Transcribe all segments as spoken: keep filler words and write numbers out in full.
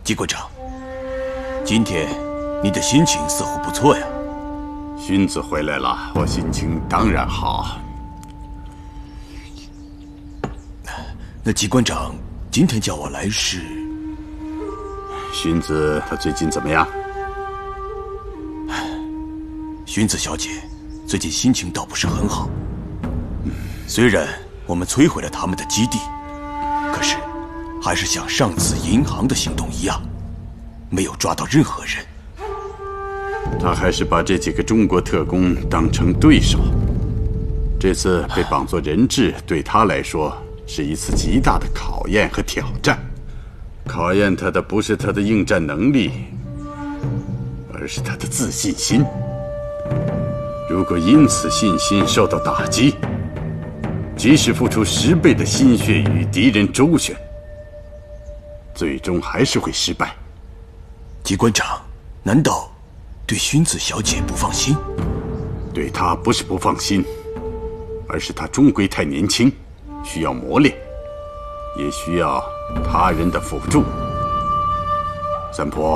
机关长，今天你的心情似乎不错呀。 荀子回来了，我心情当然好。 那机关长今天叫我来是？ 荀子他最近怎么样？ 荀子小姐最近心情倒不是很好。虽然我们摧毁了他们的基地，可是还是像上次银行的行动一样，没有抓到任何人。 他还是把这几个中国特工当成对手。这次被绑作人质，对他来说是一次极大的考验和挑战。考验他的不是他的应战能力，而是他的自信心。如果因此信心受到打击，即使付出十倍的心血与敌人周旋，最终还是会失败。 机关长，难道对荀子小姐不放心？ 对她不是不放心，而是她终归太年轻，需要磨练，也需要他人的辅助。三婆，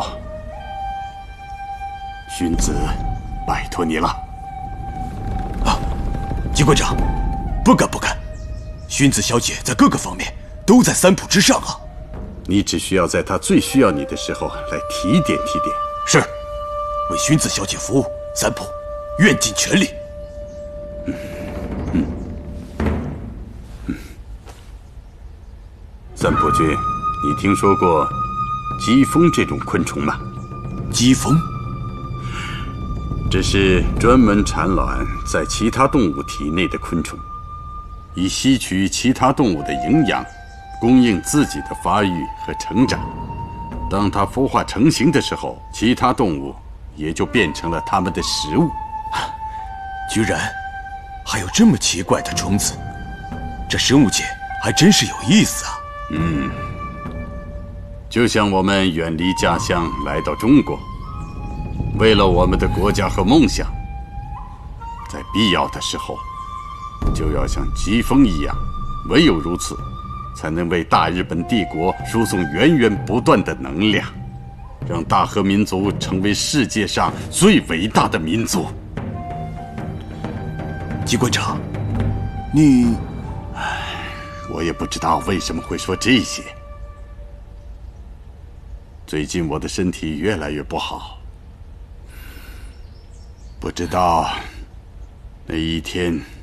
荀子拜托你了。 啊，机关长，不敢不敢，荀子小姐在各个方面都在三浦之上啊。 你只需要在她最需要你的时候来提点提点。 是，为荀子小姐服务，三浦愿尽全力。 嗯嗯嗯。三浦君，你听说过疾风这种昆虫吗？ 疾风？ 这是专门产卵在其他动物体内的昆虫，以吸取其他动物的营养，供应自己的发育和成长。当它孵化成型的时候，其他动物也就变成了它们的食物。 居然还有这么奇怪的虫子，这生物界还真是有意思啊。 嗯，就像我们远离家乡来到中国，为了我们的国家和梦想，在必要的时候就要像疾风一样，唯有如此才能为大日本帝国输送源源不断的能量，让大和民族成为世界上最伟大的民族。 机关长，你…… 唉，我也不知道为什么会说这些。最近我的身体越来越不好，不知道那一天